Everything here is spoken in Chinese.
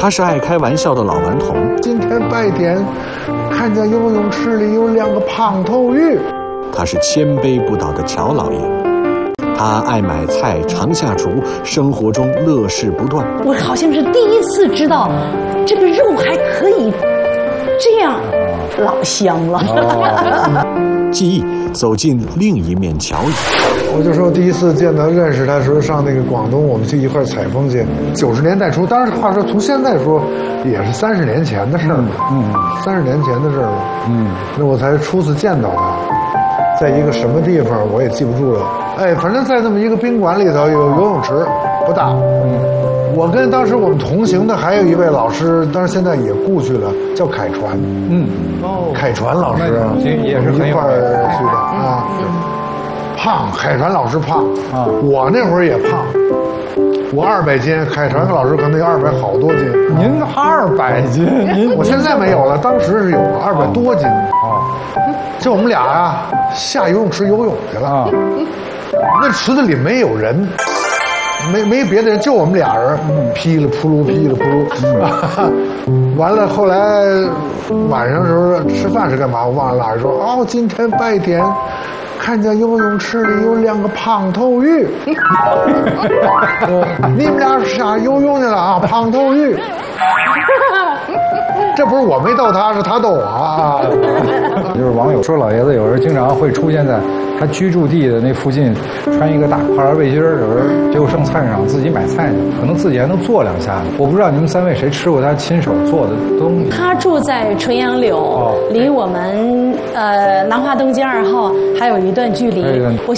他是爱开玩笑的老顽童。 今天拜点，看见游泳池里有2个胖头鱼。 他是谦卑不倒的乔老爷。他爱买菜，常下厨，生活中乐事不断。 我好像是第一次知道，这个肉还可以这样，老香了。 记忆走进另一面乔爷。 我就说第一次见他认识他的时候，上那个广东，我们去一块采风去。90年代初，当然话说从现在说，也是30年前的事儿了。30年前的事儿了。那我才初次见到他，在一个什么地方我也记不住了。哎，反正在那么一个宾馆里头有游泳池，不大。我跟当时我们同行的还有一位老师，当然现在也故去了，叫凯传。凯传老师也是一块儿去的啊。胖，凯传老师胖啊，我那会儿也胖，我200斤，凯传老师可能有200好多斤。 您200斤， 我现在没有了，当时是有200多斤啊。就我们俩啊，下游泳池游泳去了啊，那池子里没有人，没别的人，就我们俩人，噼里扑噜噼里扑噜。完了，后来晚上时候吃饭是干嘛？我忘了，老师说哦，今天拜点。看见游泳池里有2个胖头鱼，你们俩下游泳去了啊？胖头鱼，这不是我没逗他，是他逗我啊。 就是网友说，老爷子有时候经常会出现在他居住地的那附近，穿一个大跨栏背心，有时候就剩菜市场自己买菜去，可能自己还能做2下子。我不知道你们3位谁吃过他亲手做的东西。 他住在纯阳柳，离我们南华东街2号还有一段距离。我